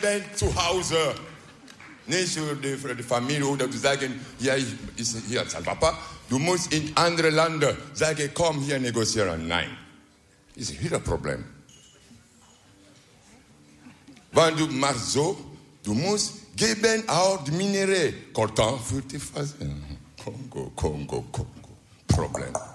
bleiben zu Hause. Nicht für die Familie oder zu sagen, hier ist hier Papa. Du musst in andere Länder sagen, komm hier negozieren. Nein, das ist wieder ein Problem. Wenn du machst so, du musst geben auch die Minerais. Coltan für die Phase. Kongo. Problem.